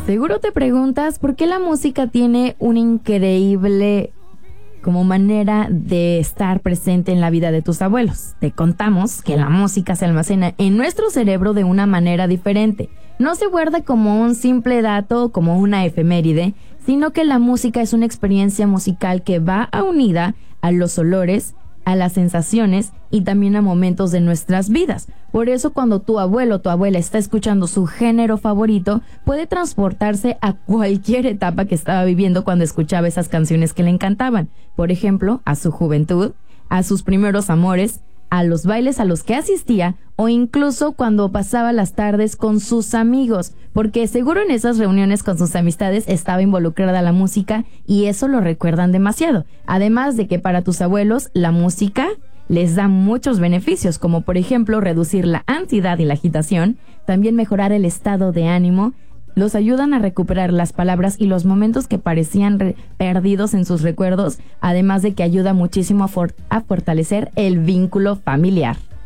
Seguro te preguntas por qué la música tiene una increíble como manera de estar presente en la vida de tus abuelos. Te contamos que la música se almacena en nuestro cerebro de una manera diferente. No se guarda como un simple dato o como una efeméride, sino que la música es una experiencia musical que va unida a los olores, a las sensaciones y también a momentos de nuestras vidas. Por eso cuando tu abuelo o tu abuela está escuchando su género favorito, puede transportarse a cualquier etapa que estaba viviendo cuando escuchaba esas canciones que le encantaban. Por ejemplo, a su juventud, a sus primeros amores, a los bailes a los que asistía o incluso cuando pasaba las tardes con sus amigos, porque seguro en esas reuniones con sus amistades estaba involucrada la música y eso lo recuerdan demasiado. Además de que para tus abuelos la música les da muchos beneficios, como por ejemplo reducir la ansiedad y la agitación, también mejorar el estado de ánimo, los ayudan a recuperar las palabras y los momentos que parecían perdidos en sus recuerdos, además de que ayuda muchísimo a fortalecer el vínculo familiar.